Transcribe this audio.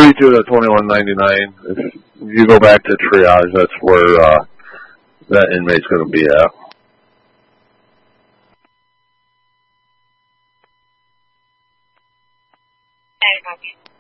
32 to 21.99. If you go back to triage, that's where that inmate's going to be at. Very much.